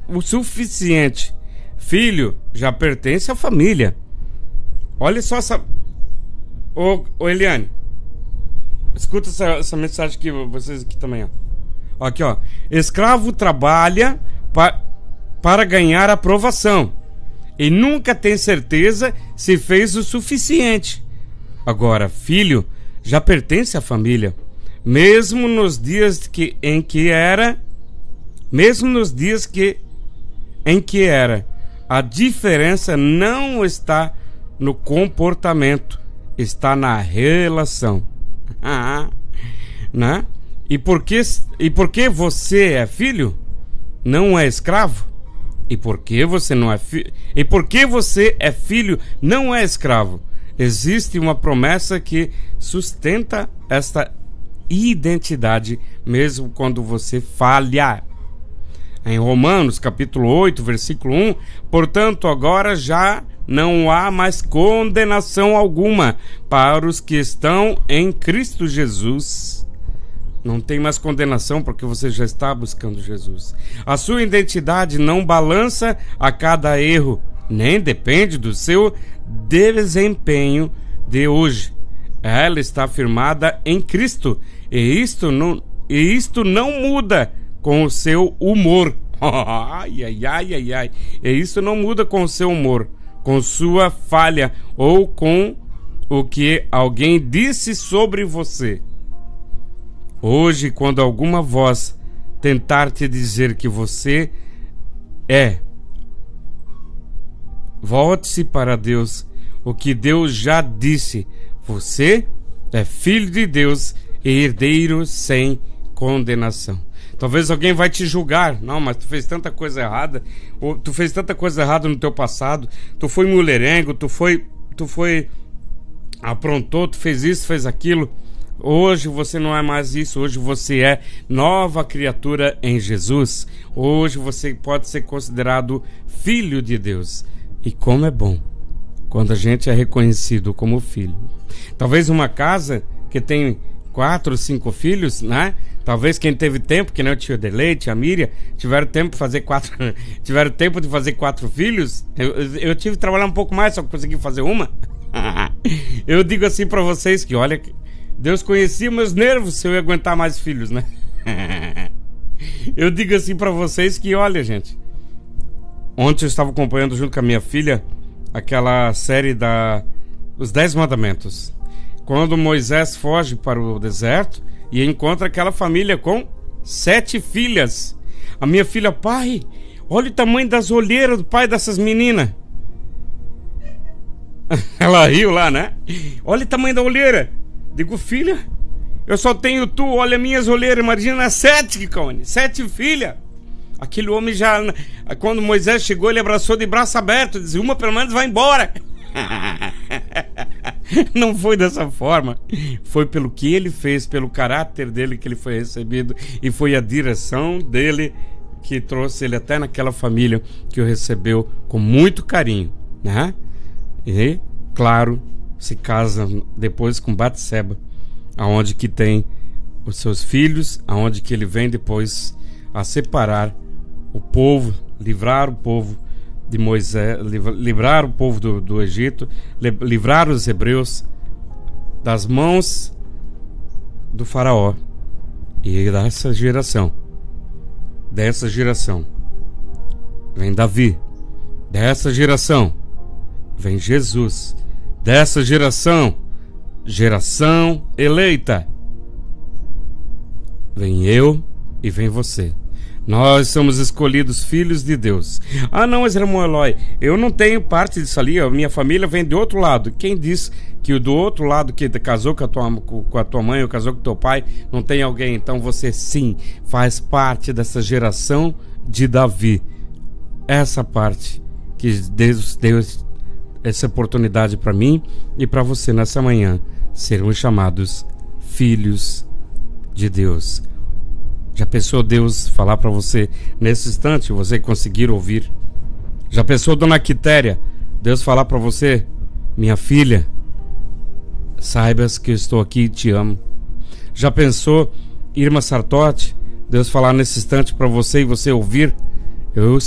o suficiente. Filho já pertence à família. Olha só essa... Ô Eliane, escuta essa mensagem aqui, vocês aqui também, ó. Aqui, ó. Escravo trabalha para ganhar aprovação e nunca tem certeza se fez o suficiente. Agora, filho já pertence à família, mesmo nos dias em que era. A diferença não está no comportamento, está na relação. Né? E porque você é filho, não é escravo. E porque você não é filho, e porque você é filho, não é escravo. Existe uma promessa que sustenta esta identidade, mesmo quando você falha. Em Romanos, capítulo 8, versículo 1, portanto, agora já não há mais condenação alguma para os que estão em Cristo Jesus. Não tem mais condenação porque você já está buscando Jesus. A sua identidade não balança a cada erro, nem depende do seu desempenho de hoje. Ela está firmada em Cristo e isto não muda com o seu humor. E isso não muda com o seu humor, com sua falha ou com o que alguém disse sobre você. Hoje, quando alguma voz tentar te dizer que você volte-se para Deus. O que Deus já disse: você é filho de Deus e herdeiro sem condenação. Talvez alguém vai te julgar. Não, mas tu fez tanta coisa errada. Ou tu fez tanta coisa errada no teu passado. Tu foi mulherengo, tu foi aprontou, tu fez isso, fez aquilo. Hoje você não é mais isso. Hoje você é nova criatura em Jesus. Hoje você pode ser considerado filho de Deus. E como é bom quando a gente é reconhecido como filho. Talvez uma casa que tem 4 ou 5 filhos, né? Talvez quem teve tempo, que nem o tio Deleite, a Miriam, tiveram tempo de fazer 4 filhos. Eu tive que trabalhar um pouco mais, só que consegui fazer uma. Eu digo assim pra vocês que, olha, Deus conhecia meus nervos se eu ia aguentar mais filhos, né? Eu digo assim pra vocês que, olha, gente, ontem eu estava acompanhando junto com a minha filha aquela série os 10 Mandamentos. Quando Moisés foge para o deserto e encontra aquela família com 7 filhas. A minha filha: pai, olha o tamanho das olheiras do pai dessas meninas. Ela riu lá, né? Olha o tamanho da olheira. Digo: filha, eu só tenho tu, olha minhas olheiras. Imagina 7, Cone, 7 filhas. Aquele homem já, quando Moisés chegou, ele abraçou de braço aberto, disse: uma pelo menos vai embora. Não foi dessa forma. Foi pelo que ele fez, pelo caráter dele que ele foi recebido, e foi a direção dele que trouxe ele até naquela família que o recebeu com muito carinho, né? E, claro, se casa depois com Batseba, aonde que tem os seus filhos, aonde que ele vem depois a separar o povo, livrar o povo de Moisés, livrar o povo do Egito, livrar os hebreus das mãos do faraó. E dessa geração vem Davi, dessa geração vem Jesus, dessa geração eleita, vem eu e vem você. Nós somos escolhidos filhos de Deus. Ah, não, mas irmão Eloy, eu não tenho parte disso ali, a minha família vem de outro lado. Quem diz que o do outro lado que casou com a tua mãe ou casou com o teu pai não tem alguém? Então você sim faz parte dessa geração de Davi. Essa parte que Deus deu essa oportunidade para mim e para você nessa manhã, sermos chamados filhos de Deus. Já pensou Deus falar para você nesse instante, você conseguir ouvir? Já pensou, dona Quitéria, Deus falar para você: minha filha, saibas que eu estou aqui e te amo? Já pensou, Irma Sartotti, Deus falar nesse instante para você e você ouvir: eu